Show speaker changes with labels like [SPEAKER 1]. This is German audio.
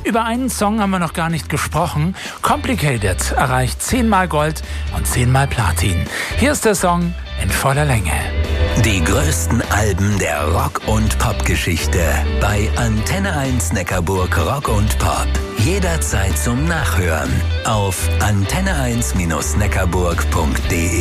[SPEAKER 1] Über einen Song haben wir noch gar nicht gesprochen. Complicated erreicht 10-mal Gold und 10-mal Platin. Hier ist der Song in voller Länge.
[SPEAKER 2] Die größten Alben der Rock- und Pop-Geschichte bei Antenne 1 Neckarburg Rock und Pop. Jederzeit zum Nachhören auf antenne1-neckarburg.de.